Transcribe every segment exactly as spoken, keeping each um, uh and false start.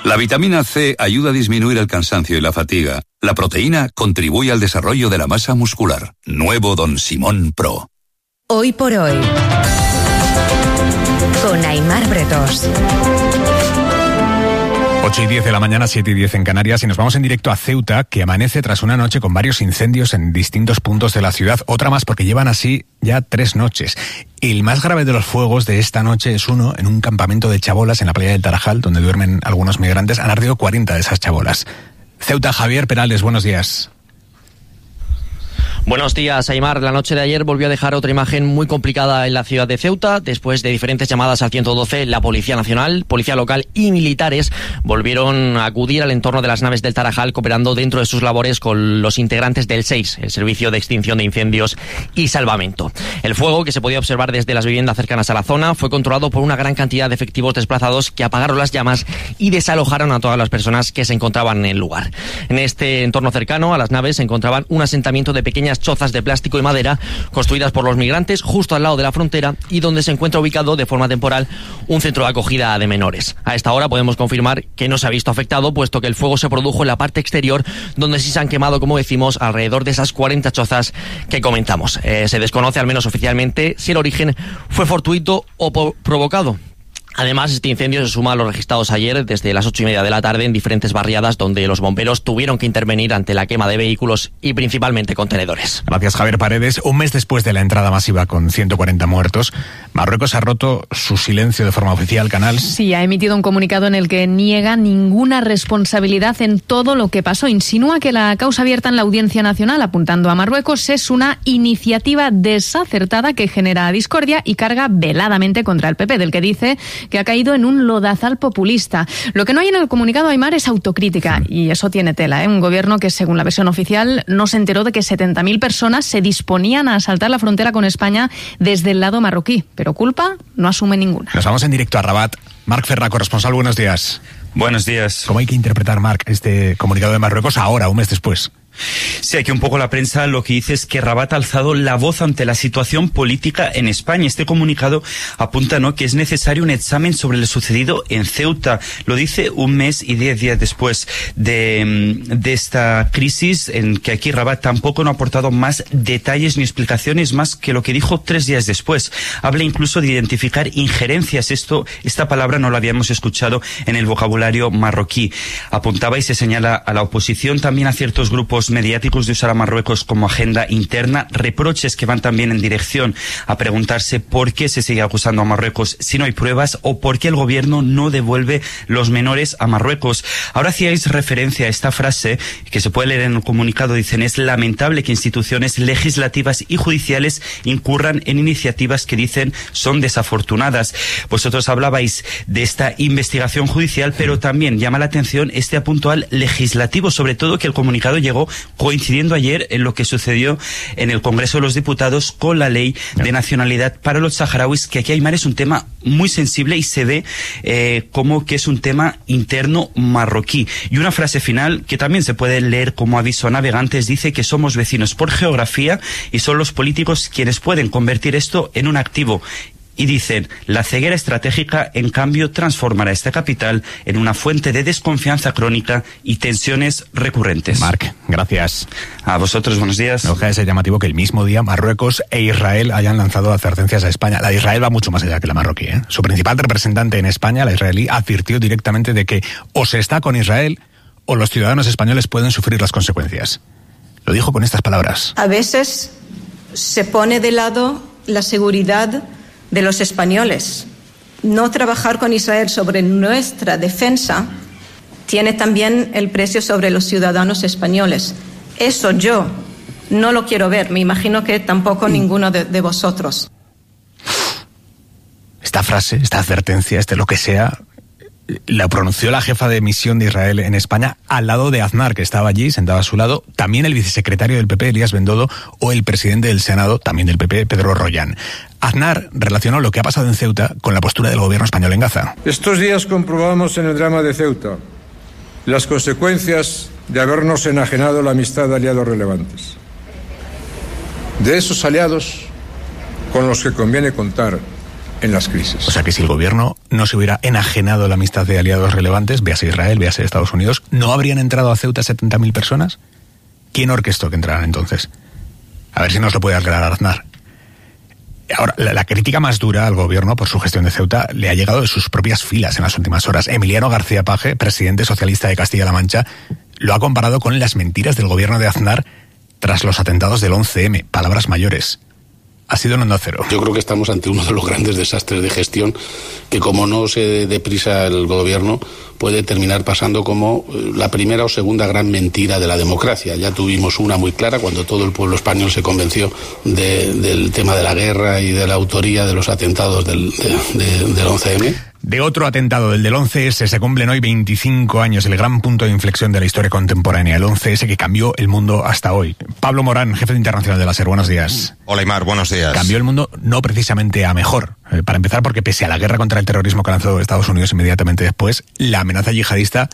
La vitamina C ayuda a disminuir el cansancio y la fatiga. La proteína contribuye al desarrollo de la masa muscular. Nuevo Don Simón Pro. Hoy por hoy, con Aimar Bretos. ocho y diez de la mañana, siete y diez en Canarias, y nos vamos en directo a Ceuta, que amanece tras una noche con varios incendios en distintos puntos de la ciudad. Otra más porque llevan así ya tres noches. El más grave de los fuegos de esta noche es uno en un campamento de chabolas en la playa del Tarajal, donde duermen algunos migrantes. Han ardido cuarenta de esas chabolas. Ceuta, Javier Perales, buenos días. Buenos días, Aimar. La noche de ayer volvió a dejar otra imagen muy complicada en la ciudad de Ceuta. Después de diferentes llamadas al ciento doce, la Policía Nacional, Policía Local y militares volvieron a acudir al entorno de las naves del Tarajal, cooperando dentro de sus labores con los integrantes del SEIS, el Servicio de Extinción de Incendios y Salvamento. El fuego, que se podía observar desde las viviendas cercanas a la zona, fue controlado por una gran cantidad de efectivos desplazados que apagaron las llamas y desalojaron a todas las personas que se encontraban en el lugar. En este entorno cercano a las naves se encontraban un asentamiento de pequeñas chozas de plástico y madera construidas por los migrantes justo al lado de la frontera y donde se encuentra ubicado de forma temporal un centro de acogida de menores. A esta hora podemos confirmar que no se ha visto afectado, puesto que el fuego se produjo en la parte exterior, donde sí se han quemado, como decimos, alrededor de esas cuarenta chozas que comentamos. Eh, se desconoce, al menos oficialmente, si el origen fue fortuito o po- provocado. Además, este incendio se suma a los registrados ayer desde las ocho y media de la tarde en diferentes barriadas donde los bomberos tuvieron que intervenir ante la quema de vehículos y principalmente contenedores. Gracias, Javier Paredes. Un mes después de la entrada masiva con ciento cuarenta muertos, Marruecos ha roto su silencio de forma oficial. Canal. Sí, ha emitido un comunicado en el que niega ninguna responsabilidad en todo lo que pasó. Insinúa que la causa abierta en la Audiencia Nacional apuntando a Marruecos es una iniciativa desacertada que genera discordia y carga veladamente contra el P P, del que dice que ha caído en un lodazal populista. Lo que no hay en el comunicado, Aimar, es autocrítica, y eso tiene tela, ¿eh? Un gobierno que, según la versión oficial, no se enteró de que setenta mil personas se disponían a asaltar la frontera con España desde el lado marroquí, pero culpa no asume ninguna. Nos vamos en directo a Rabat. Marc Ferra, corresponsal, buenos días. Buenos días. ¿Cómo hay que interpretar, Marc, este comunicado de Marruecos ahora, un mes después? Sí, aquí un poco la prensa lo que dice es que Rabat ha alzado la voz ante la situación política en España. Este comunicado apunta, ¿no?, que es necesario un examen sobre lo sucedido en Ceuta. Lo dice un mes y diez días después de, de esta crisis, en que aquí Rabat tampoco no ha aportado más detalles ni explicaciones más que lo que dijo tres días después. Habla incluso de identificar injerencias. Esto, esta palabra no la habíamos escuchado en el vocabulario marroquí. Apuntaba y se señala a la oposición, también a ciertos grupos mediáticos de usar a Marruecos como agenda interna, reproches que van también en dirección a preguntarse por qué se sigue acusando a Marruecos si no hay pruebas o por qué el gobierno no devuelve los menores a Marruecos. Ahora hacíais referencia a esta frase que se puede leer en el comunicado. Dicen: es lamentable que instituciones legislativas y judiciales incurran en iniciativas que dicen son desafortunadas. Vosotros hablabais de esta investigación judicial, pero también llama la atención este puntual legislativo, sobre todo que el comunicado llegó coincidiendo ayer en lo que sucedió en el Congreso de los Diputados con la ley de nacionalidad para los saharauis, que aquí, Aimar, es un tema muy sensible y se ve eh, como que es un tema interno marroquí. Y una frase final que también se puede leer como aviso a navegantes dice que somos vecinos por geografía y son los políticos quienes pueden convertir esto en un activo. Y dicen: la ceguera estratégica, en cambio, transformará esta capital en una fuente de desconfianza crónica y tensiones recurrentes. Marc, gracias. A vosotros, buenos días. No deja de ser llamativo que el mismo día Marruecos e Israel hayan lanzado advertencias a España. La de Israel va mucho más allá que la marroquí, ¿eh? Su principal representante en España, la israelí, advirtió directamente de que o se está con Israel o los ciudadanos españoles pueden sufrir las consecuencias. Lo dijo con estas palabras: a veces se pone de lado la seguridad de los españoles. No trabajar con Israel sobre nuestra defensa tiene también el precio sobre los ciudadanos españoles. Eso yo no lo quiero ver. Me imagino que tampoco ninguno de, de vosotros. Esta frase, esta advertencia, este lo que sea, la pronunció la jefa de misión de Israel en España al lado de Aznar, que estaba allí, sentado a su lado, también el vicesecretario del P P, Elías Bendodo, o el presidente del Senado, también del P P, Pedro Rollán. Aznar relacionó lo que ha pasado en Ceuta con la postura del gobierno español en Gaza. Estos días comprobamos en el drama de Ceuta las consecuencias de habernos enajenado la amistad de aliados relevantes. De esos aliados con los que conviene contar en las crisis. O sea que si el gobierno no se hubiera enajenado la amistad de aliados relevantes, véase Israel, véase Estados Unidos, ¿no habrían entrado a Ceuta setenta mil personas? ¿Quién orquestó que entraran entonces? A ver si nos lo puede aclarar Aznar. Ahora, la, la crítica más dura al gobierno por su gestión de Ceuta le ha llegado de sus propias filas en las últimas horas. Emiliano García Paje, presidente socialista de Castilla-La Mancha, lo ha comparado con las mentiras del gobierno de Aznar tras los atentados del once eme. Palabras mayores. Ha sido en Onda Cero. Yo creo que estamos ante uno de los grandes desastres de gestión que, como no se dé deprisa el gobierno, puede terminar pasando como la primera o segunda gran mentira de la democracia. Ya tuvimos una muy clara cuando todo el pueblo español se convenció de, del tema de la guerra y de la autoría de los atentados del, de, de, del once eme. De otro atentado, del del once ese, se cumplen hoy veinticinco años, el gran punto de inflexión de la historia contemporánea, el once ese que cambió el mundo hasta hoy. Pablo Morán, jefe de internacional de la SER, buenos días. Hola, Aymar, buenos días. Cambió el mundo no precisamente a mejor. Eh, para empezar, porque pese a la guerra contra el terrorismo que lanzó Estados Unidos inmediatamente después, la amenaza yihadista,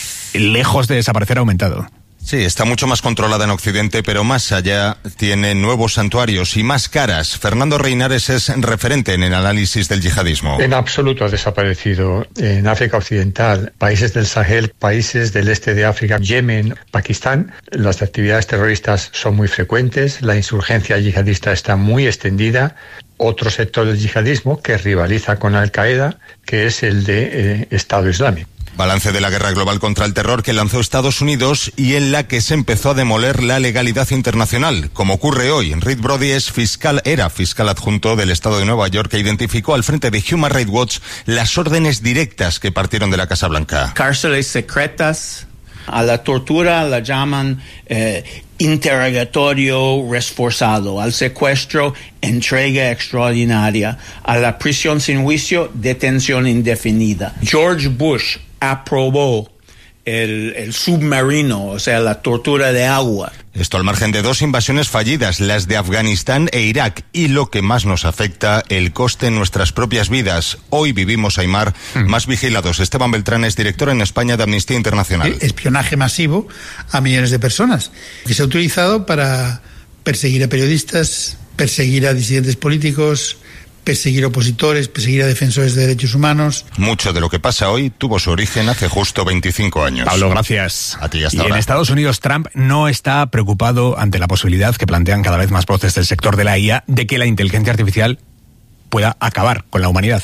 lejos de desaparecer, ha aumentado. Sí, está mucho más controlada en Occidente, pero más allá tiene nuevos santuarios y más caras. Fernando Reinares es referente en el análisis del yihadismo. En absoluto ha desaparecido. En África Occidental, países del Sahel, países del este de África, Yemen, Pakistán, las actividades terroristas son muy frecuentes, la insurgencia yihadista está muy extendida. Otro sector del yihadismo que rivaliza con Al-Qaeda, que es el de eh, Estado Islámico. Balance de la guerra global contra el terror que lanzó Estados Unidos y en la que se empezó a demoler la legalidad internacional, como ocurre hoy. Reed Brody es fiscal, era fiscal adjunto del Estado de Nueva York, que identificó al frente de Human Rights Watch las órdenes directas que partieron de la Casa Blanca. Cárceles secretas, a la tortura la llaman eh, interrogatorio reforzado, al secuestro entrega extraordinaria, a la prisión sin juicio detención indefinida. George Bush aprobó el, el submarino, o sea, la tortura de agua. Esto al margen de dos invasiones fallidas, las de Afganistán e Irak, y lo que más nos afecta, el coste en nuestras propias vidas. Hoy vivimos, Aymar, mm. más vigilados. Esteban Beltrán es director en España de Amnistía Internacional. Espionaje masivo a millones de personas, que se ha utilizado para perseguir a periodistas, perseguir a disidentes políticos, perseguir opositores, perseguir a defensores de derechos humanos. Mucho de lo que pasa hoy tuvo su origen hace justo veinticinco años. Pablo, gracias. A ti, hasta y ahora. En Estados Unidos, Trump no está preocupado ante la posibilidad que plantean cada vez más voces del sector de la I A de que la inteligencia artificial pueda acabar con la humanidad.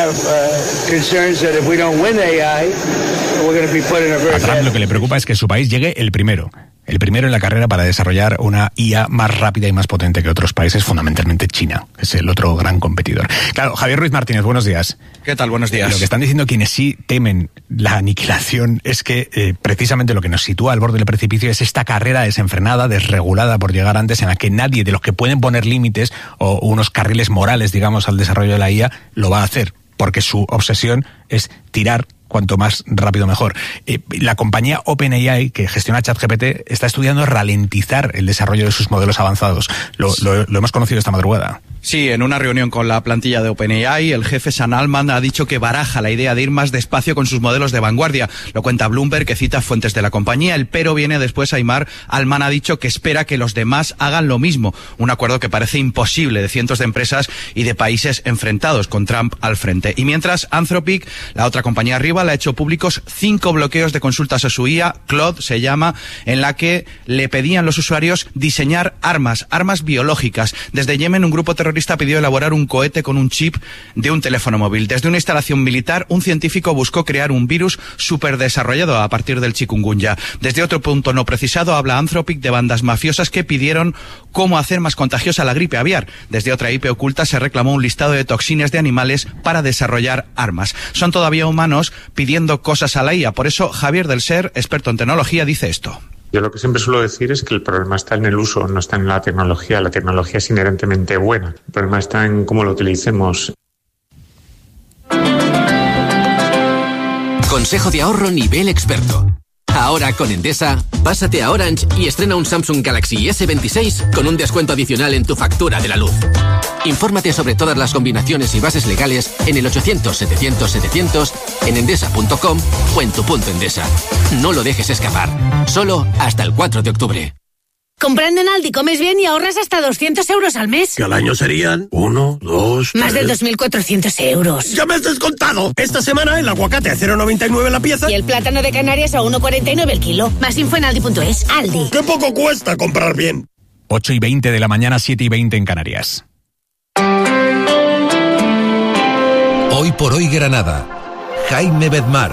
A Trump lo que le preocupa es que su país llegue el primero. El primero en la carrera para desarrollar una I A más rápida y más potente que otros países, fundamentalmente China, que es el otro gran competidor. Claro, Javier Ruiz Martínez, buenos días. ¿Qué tal? Buenos días. Lo que están diciendo quienes sí temen la aniquilación es que eh, precisamente lo que nos sitúa al borde del precipicio es esta carrera desenfrenada, desregulada por llegar antes, en la que nadie de los que pueden poner límites o unos carriles morales, digamos, al desarrollo de la I A, lo va a hacer, porque su obsesión es tirar cuanto más rápido mejor. Eh, la compañía OpenAI, que gestiona ChatGPT, está estudiando ralentizar el desarrollo de sus modelos avanzados. Lo, lo, lo hemos conocido esta madrugada. Sí, en una reunión con la plantilla de OpenAI, el jefe Sam Altman ha dicho que baraja la idea de ir más despacio con sus modelos de vanguardia. Lo cuenta Bloomberg, que cita fuentes de la compañía. El pero viene después. Aymar, Altman ha dicho que espera que los demás hagan lo mismo. Un acuerdo que parece imposible de cientos de empresas y de países enfrentados, con Trump al frente. Y mientras, Anthropic, la otra compañía rival, ha hecho públicos cinco bloqueos de consultas a su I A, Claude se llama, en la que le pedían los usuarios diseñar armas, armas biológicas. Desde Yemen, un grupo terrorista pidió elaborar un cohete con un chip de un teléfono móvil. Desde una instalación militar, un científico buscó crear un virus superdesarrollado a partir del chikungunya. Desde otro punto no precisado, habla Anthropic de bandas mafiosas que pidieron cómo hacer más contagiosa la gripe aviar. Desde otra I P oculta se reclamó un listado de toxinas de animales para desarrollar armas. Son todavía humanos pidiendo cosas a la I A. Por eso, Javier del Ser, experto en tecnología, dice esto. Yo lo que siempre suelo decir es que el problema está en el uso, no está en la tecnología. La tecnología es inherentemente buena. El problema está en cómo lo utilicemos. Consejo de ahorro nivel experto. Ahora con Endesa, pásate a Orange y estrena un Samsung Galaxy ese veintiséis con un descuento adicional en tu factura de la luz. Infórmate sobre todas las combinaciones y bases legales en el ochocientos setecientos setecientos, en endesa punto com o en tu punto Endesa. No lo dejes escapar. Solo hasta el cuatro de octubre. Comprando en Aldi comes bien y ahorras hasta doscientos euros al mes. Que al año serían uno, dos, Más tres... de dos mil cuatrocientos euros. ¡Ya me has descontado! Esta semana el aguacate a cero coma noventa y nueve la pieza. Y el plátano de Canarias a uno coma cuarenta y nueve el kilo. Más info en aldi punto es. Aldi. ¡Qué poco cuesta comprar bien! ocho y veinte de la mañana, siete y veinte en Canarias. Hoy por hoy Granada. Jaime Bedmar.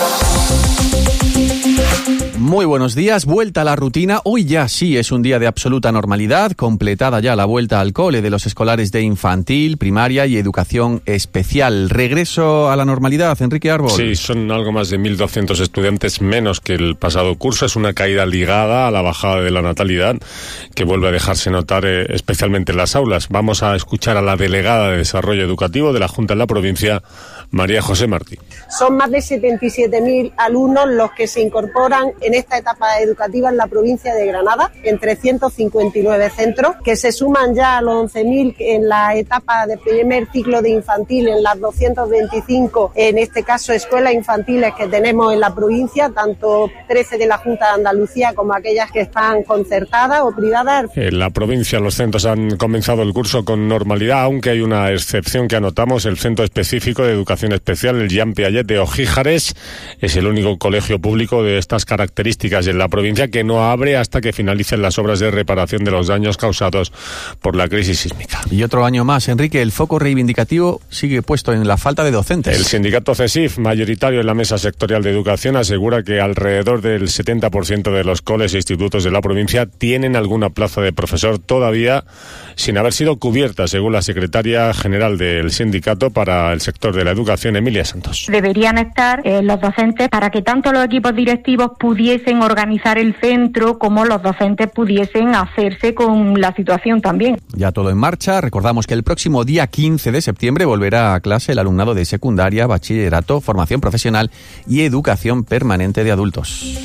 Muy buenos días, vuelta a la rutina. Hoy ya sí es un día de absoluta normalidad, completada ya la vuelta al cole de los escolares de infantil, primaria y educación especial. Regreso a la normalidad, Enrique Árbol. Sí, son algo más de mil doscientos estudiantes menos que el pasado curso. Es una caída ligada a la bajada de la natalidad que vuelve a dejarse notar eh, especialmente en las aulas. Vamos a escuchar a la delegada de Desarrollo Educativo de la Junta de la Provincia, María José Martí. Son más de setenta y siete mil alumnos los que se incorporan en esta etapa educativa en la provincia de Granada, en trescientos cincuenta y nueve centros, que se suman ya a los once mil en la etapa de primer ciclo de infantil, en las doscientos veinticinco, en este caso, escuelas infantiles que tenemos en la provincia, tanto trece de la Junta de Andalucía como aquellas que están concertadas o privadas. En la provincia los centros han comenzado el curso con normalidad, aunque hay una excepción que anotamos: el Centro Específico de Educación Especial, el Jean Piaget de Ojíjares, es el único colegio público de estas características en la provincia que no abre hasta que finalicen las obras de reparación de los daños causados por la crisis sísmica. Y otro año más, Enrique, el foco reivindicativo sigue puesto en la falta de docentes. El sindicato CESIF, mayoritario en la mesa sectorial de educación, asegura que alrededor del setenta por ciento de los coles e institutos de la provincia tienen alguna plaza de profesor todavía sin haber sido cubierta, según la secretaria general del sindicato para el sector de la educación, Emilia Santos. Deberían estar eh, los docentes para que tanto los equipos directivos pudiesen organizar el centro como los docentes pudiesen hacerse con la situación también. Ya todo en marcha. Recordamos que el próximo día quince de septiembre volverá a clase el alumnado de secundaria, bachillerato, formación profesional y educación permanente de adultos.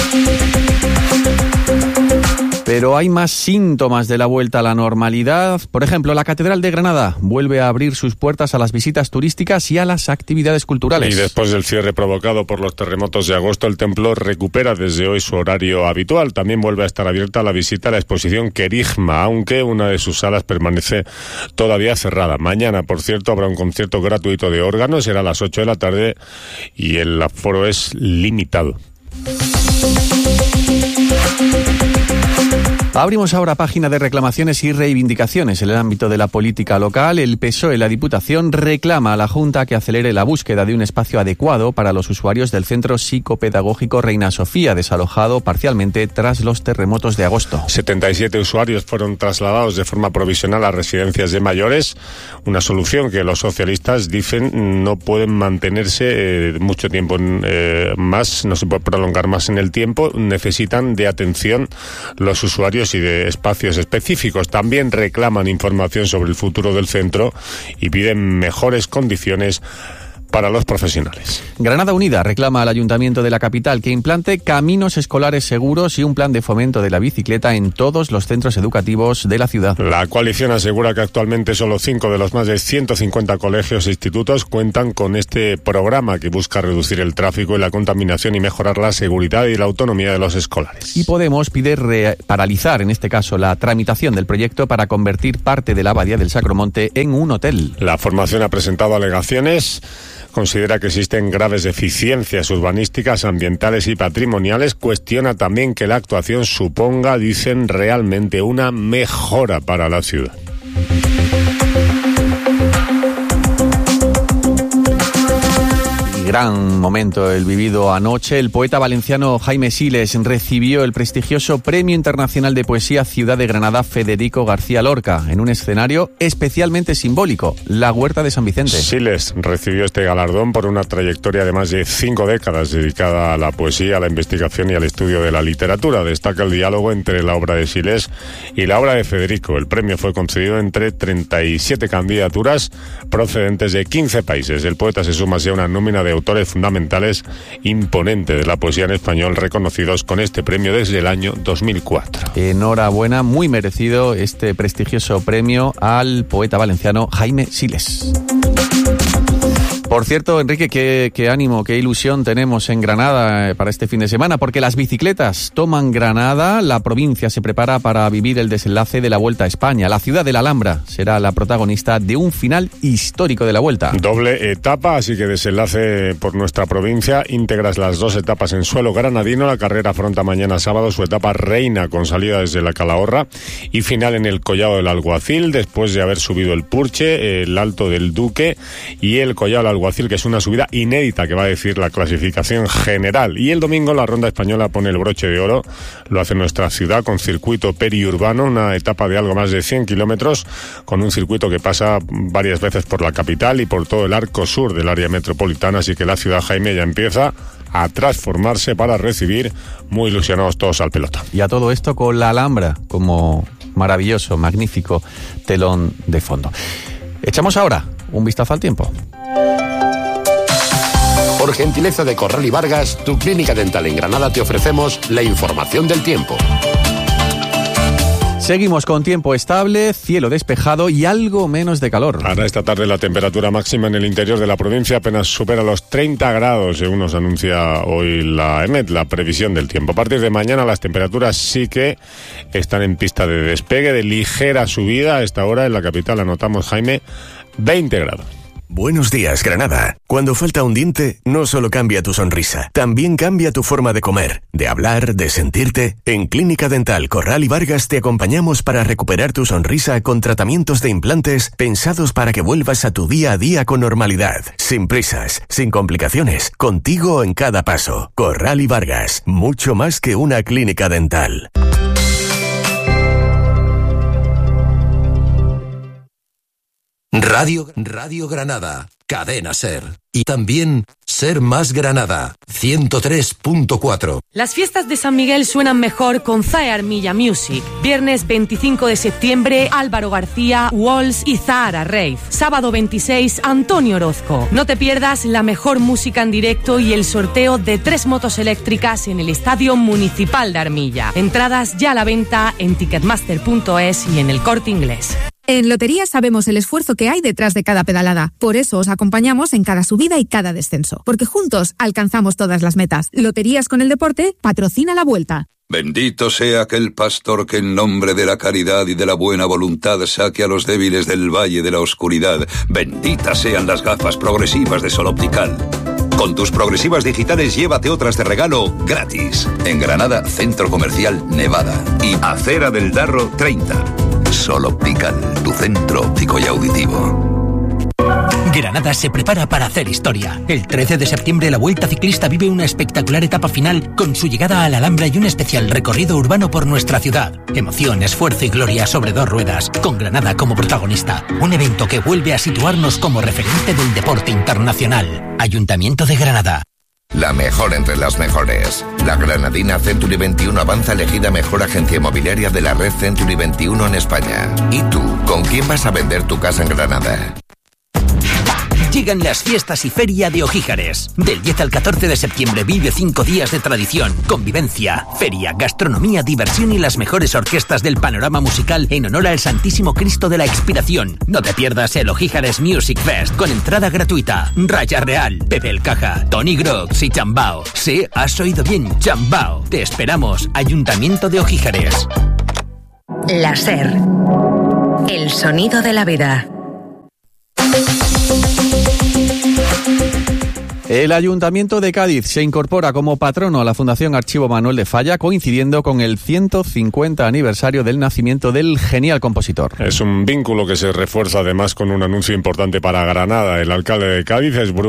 Pero hay más síntomas de la vuelta a la normalidad. Por ejemplo, la Catedral de Granada vuelve a abrir sus puertas a las visitas turísticas y a las actividades culturales. Y después del cierre provocado por los terremotos de agosto, el templo recupera desde hoy su horario habitual. También vuelve a estar abierta la visita a la exposición Querigma, aunque una de sus salas permanece todavía cerrada. Mañana, por cierto, habrá un concierto gratuito de órgano, será a las ocho de la tarde y el aforo es limitado. Abrimos ahora página de reclamaciones y reivindicaciones en el ámbito de la política local. El P S O E, la Diputación, reclama a la Junta que acelere la búsqueda de un espacio adecuado para los usuarios del Centro Psicopedagógico Reina Sofía, desalojado parcialmente tras los terremotos de agosto. setenta y siete usuarios fueron trasladados de forma provisional a residencias de mayores, una solución que los socialistas dicen no pueden mantenerse eh, mucho tiempo eh, más, no se puede prolongar más en el tiempo, necesitan de atención los usuarios y de espacios específicos. También reclaman información sobre el futuro del centro y piden mejores condiciones para los profesionales. Granada Unida reclama al Ayuntamiento de la capital que implante caminos escolares seguros y un plan de fomento de la bicicleta en todos los centros educativos de la ciudad. La coalición asegura que actualmente solo cinco de los más de ciento cincuenta colegios e institutos cuentan con este programa que busca reducir el tráfico y la contaminación y mejorar la seguridad y la autonomía de los escolares. Y Podemos pide re- paralizar, en este caso, la tramitación del proyecto para convertir parte de la Abadía del Sacromonte en un hotel. La formación ha presentado alegaciones. Considera que existen graves deficiencias urbanísticas, ambientales y patrimoniales. Cuestiona también que la actuación suponga, dicen, realmente una mejora para la ciudad. Gran momento el vivido anoche. El poeta valenciano Jaime Siles recibió el prestigioso Premio Internacional de Poesía Ciudad de Granada Federico García Lorca en un escenario especialmente simbólico, la Huerta de San Vicente. Siles recibió este galardón por una trayectoria de más de cinco décadas dedicada a la poesía, a la investigación y al estudio de la literatura. Destaca el diálogo entre la obra de Siles y la obra de Federico. El premio fue concedido entre treinta y siete candidaturas procedentes de quince países. El poeta se suma así a una nómina de autores fundamentales imponente de la poesía en español reconocidos con este premio desde el año dos mil cuatro. Enhorabuena, muy merecido este prestigioso premio al poeta valenciano Jaime Siles. Por cierto, Enrique, qué, qué ánimo, qué ilusión tenemos en Granada para este fin de semana, porque las bicicletas toman Granada, la provincia se prepara para vivir el desenlace de la Vuelta a España. La ciudad de la Alhambra será la protagonista de un final histórico de la Vuelta. Doble etapa, así que desenlace por nuestra provincia, íntegras las dos etapas en suelo granadino. La carrera afronta mañana sábado su etapa reina con salida desde la Calahorra y final en el Collado del Alguacil, después de haber subido el Purche, el Alto del Duque y el Collado del Alguacil, que es una subida inédita que va a decir la clasificación general. Y el domingo la Ronda Española pone el broche de oro, lo hace nuestra ciudad con circuito periurbano, una etapa de algo más de cien kilómetros, con un circuito que pasa varias veces por la capital y por todo el arco sur del área metropolitana, así que la ciudad, Jaime, ya empieza a transformarse para recibir muy ilusionados todos al pelota. Y a todo esto con la Alhambra como maravilloso, magnífico telón de fondo. Echamos ahora un vistazo al tiempo. Por gentileza de Corral y Vargas, tu clínica dental en Granada, te ofrecemos la información del tiempo. Seguimos con tiempo estable, cielo despejado y algo menos de calor. Para esta tarde la temperatura máxima en el interior de la provincia apenas supera los treinta grados, según nos anuncia hoy la EMET, la previsión del tiempo. A partir de mañana las temperaturas sí que están en pista de despegue, de ligera subida. A esta hora en la capital anotamos, Jaime, veinte grados. Buenos días, Granada. Cuando falta un diente, no solo cambia tu sonrisa, también cambia tu forma de comer, de hablar, de sentirte. En Clínica Dental Corral y Vargas te acompañamos para recuperar tu sonrisa con tratamientos de implantes pensados para que vuelvas a tu día a día con normalidad, sin prisas, sin complicaciones, contigo en cada paso. Corral y Vargas, mucho más que una clínica dental. Radio, Radio Granada, Cadena Ser. Y también Ser Más Granada, ciento tres punto cuatro. Las fiestas de San Miguel suenan mejor con Zae Armilla Music. Viernes veinticinco de septiembre, Álvaro García, Walls y Zahara Rave. Sábado veintiséis, Antonio Orozco. No te pierdas la mejor música en directo y el sorteo de tres motos eléctricas en el Estadio Municipal de Armilla. Entradas ya a la venta en ticketmaster punto es y en el Corte Inglés. En Loterías sabemos el esfuerzo que hay detrás de cada pedalada. Por eso os acompañamos en cada subida y cada descenso. Porque juntos alcanzamos todas las metas. Loterías con el deporte patrocina la Vuelta. Bendito sea aquel pastor que en nombre de la caridad y de la buena voluntad saque a los débiles del valle de la oscuridad. Benditas sean las gafas progresivas de Sol Optical. Con tus progresivas digitales llévate otras de regalo gratis. En Granada, Centro Comercial Nevada. Y Acera del Darro treinta. Sol Optical, tu centro óptico y auditivo. Granada se prepara para hacer historia. El trece de septiembre la Vuelta Ciclista vive una espectacular etapa final con su llegada a la Alhambra y un especial recorrido urbano por nuestra ciudad. Emoción, esfuerzo y gloria sobre dos ruedas, con Granada como protagonista. Un evento que vuelve a situarnos como referente del deporte internacional. Ayuntamiento de Granada. La mejor entre las mejores. La granadina Century veintiuno avanza elegida mejor agencia inmobiliaria de la red Century veintiuno en España. ¿Y tú, con quién vas a vender tu casa en Granada? Llegan las fiestas y feria de Ojíjares. Del diez al catorce de septiembre vive cinco días de tradición, convivencia, feria, gastronomía, diversión y las mejores orquestas del panorama musical en honor al Santísimo Cristo de la Expiración. No te pierdas el Ojíjares Music Fest con entrada gratuita. Raya Real, Pepe el Caja, Tony Grox y Chambao. Sí, has oído bien, Chambao. Te esperamos, Ayuntamiento de Ojíjares. La Ser. El sonido de la vida. El Ayuntamiento de Cádiz se incorpora como patrono a la Fundación Archivo Manuel de Falla, coincidiendo con el ciento cincuenta aniversario del nacimiento del genial compositor. Es un vínculo que se refuerza además con un anuncio importante para Granada. El alcalde de Cádiz es Bruno